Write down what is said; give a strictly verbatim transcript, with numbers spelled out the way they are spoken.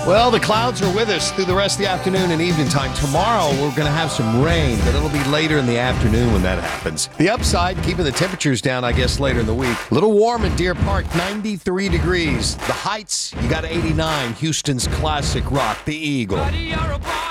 Well, the clouds are with us through the rest of the afternoon and evening time. Tomorrow, we're going to have some rain, but it'll be later in the afternoon when that happens. The upside, keeping the temperatures down, I guess, later in the week. A little warm at Deer Park, ninety-three degrees. The Heights, you got eighty-nine. Houston's classic rock, the Eagle.